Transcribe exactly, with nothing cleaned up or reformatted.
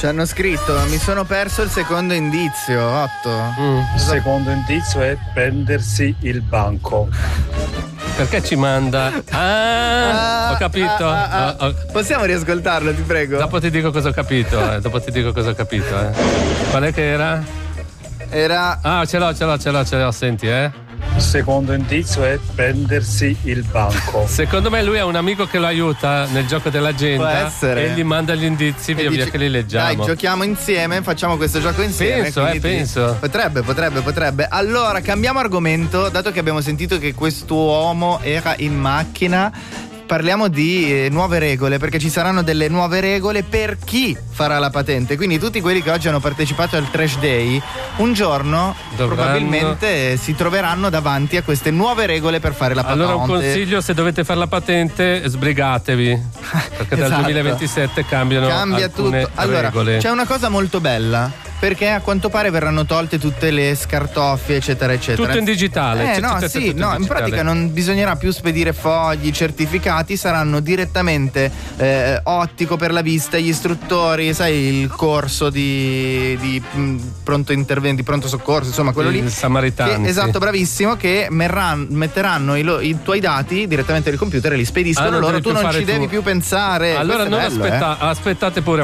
Ci hanno scritto, mi sono perso il secondo indizio, otto. Mm. Il secondo indizio è prendersi il banco. Perché ci manda? Ah, Ah, ho capito. ah, ah, ah. Ho- ho- Possiamo riascoltarlo, ti prego? Dopo ti dico cosa ho capito. Eh. Dopo ti dico cosa ho capito. Eh. Qual è che era? Era... Ah, ce l'ho, ce l'ho, ce l'ho, ce l'ho. Senti, eh. Il secondo indizio è prendersi il banco. Secondo me lui ha un amico che lo aiuta nel gioco Può dell'agenda essere. e gli manda gli indizi e via via dici, che li leggiamo. Dai, giochiamo insieme, facciamo questo gioco insieme. Penso, quindi eh, ti- penso. Potrebbe, potrebbe, potrebbe. Allora, cambiamo argomento, dato che abbiamo sentito che quest'uomo era in macchina. Parliamo di eh, nuove regole, perché ci saranno delle nuove regole per chi farà la patente. Quindi tutti quelli che oggi hanno partecipato al Trash Day un giorno Dovranno- probabilmente eh, si troveranno davanti a queste nuove regole per fare la patente. Allora un consiglio: se dovete fare la patente sbrigatevi, perché dal Esatto. duemilaventisette cambiano Cambia alcune tutto. Allora, regole. c'è una cosa molto bella, perché a quanto pare verranno tolte tutte le scartoffie, eccetera, eccetera. Tutto in digitale. Eh C'è- no, c'è- c'è sì, tutto in no, in digitale. pratica non bisognerà più spedire fogli, certificati, saranno direttamente eh, ottico per la vista, gli istruttori, sai, il corso di, di mh, pronto intervento, di pronto soccorso, insomma, quello lì. Il Samaritani, Che- sì. esatto, bravissimo, che merran- metteranno i, lo- i tuoi dati direttamente nel computer e li spediscono Ah, non loro, devi tu più non fare ci tu. devi più pensare. Allora Questo è non bello, aspetta- eh. aspettate pure